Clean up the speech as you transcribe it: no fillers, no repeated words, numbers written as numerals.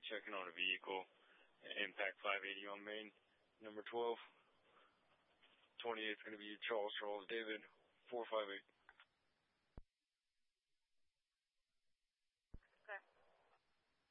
checking on a vehicle. Impact 580 on Main. Number 12. 28 is going to be Charles David 458.